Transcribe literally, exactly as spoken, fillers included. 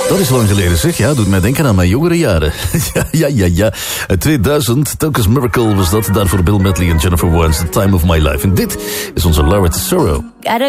Dat is lang geleden, zeg. Ja, doet mij denken aan mijn jongere jaren. ja, ja, ja, ja. tweeduizend, Tokus Miracle was dat. Daarvoor Bill Medley en Jennifer Warnes, The Time of My Life. En dit is onze Laura Tesoro.